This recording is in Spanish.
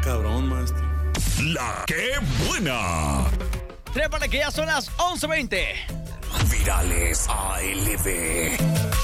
cabrón, maestro. La que buena. Trépale que ya son las 11:20. Virales ALB.